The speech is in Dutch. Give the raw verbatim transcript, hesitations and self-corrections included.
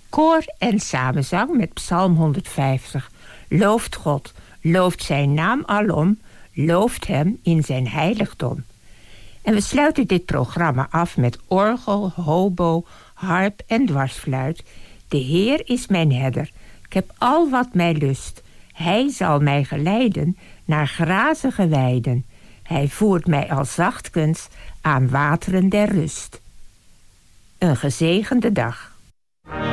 Koor en samenzang met Psalm honderdvijftig. Looft God, looft zijn naam alom, looft hem in zijn heiligdom. En we sluiten dit programma af met orgel, hobo, harp en dwarsfluit. De Heer is mijn herder, ik heb al wat mij lust. Hij zal mij geleiden naar grazige weiden. Hij voert mij al zachtkens aan wateren der rust. Een gezegende dag.